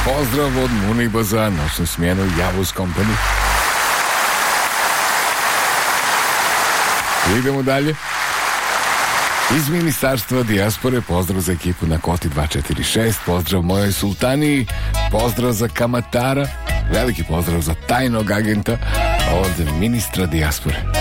Pozdrav od Muniba za noćnu smjenu Javuz Company. Idemo dalje. Iz Ministarstva dijaspore pozdrav za ekipu na Koti 246, pozdrav mojoj sultaniji, pozdrav za kamatara, veliki pozdrav za tajnog agenta od ministra dijaspore.